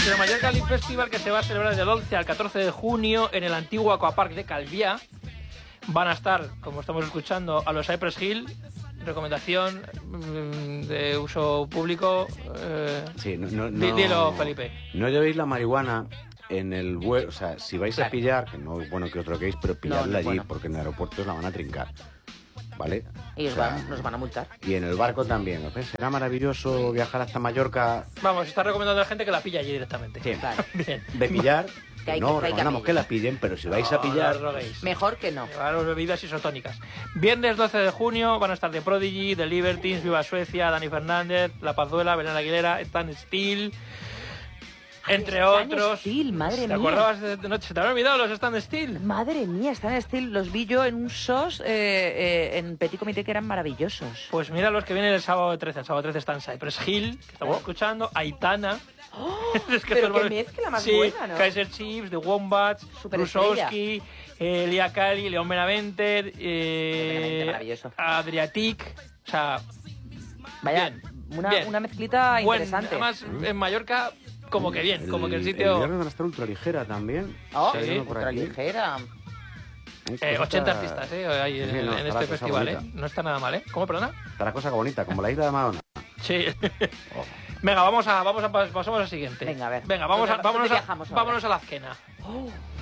Pues el Mallorca League Festival, que se va a celebrar del 11 al 14 de junio en el antiguo Aquapark de Calviá. Van a estar, como estamos escuchando, a los Cypress Hill. Recomendación de uso público. Sí, no, dilo, Felipe. No llevéis la marihuana en el vuelo. O sea, si vais a pillar, que no es bueno que os droguéis, pero pilladla allí, porque en el aeropuerto os la van a trincar. ¿Vale? Y nos van a multar. Y en el barco también. ¿Será maravilloso viajar hasta Mallorca? Vamos, está recomendando a la gente que la pilla allí directamente. Sí, claro. Bien. De pillar. No, que recomendamos que la pillen, pero si vais a pillar... Mejor que no. Llevaros bebidas isotónicas. Viernes 12 de junio van a estar The Prodigy, The Libertines, Viva Suecia, Dani Fernández, La Pazuela, Belén Aguilera, Stan Steel, entre otros. Steel, madre mía. ¿Te acordabas de noche? ¿Se te habían olvidado los Stan Steel? Madre mía, Stan Steel los vi yo en un SOS en Petit Comité que eran maravillosos. Pues mira los que vienen el sábado 13. El sábado 13 están Cypress Hill, que estamos escuchando, Aitana. Es que pero qué mezcla más buena, ¿no? Kaiser Chiefs, The Wombats, Brusowski, Lia Cali, León Benavente, Adriatic. O sea, vaya, bien, una mezclita interesante. Además, en Mallorca, como que bien, como que el sitio... El viernes van a estar ultraligera también. Sí, ultraligera. 80 artistas, hay en este festival, No está nada mal, ¿Cómo, perdona? Está la cosa bonita, como la isla de Madonna. Sí. Venga, pasamos al siguiente. Venga, a ver. Venga, vámonos a la azquena.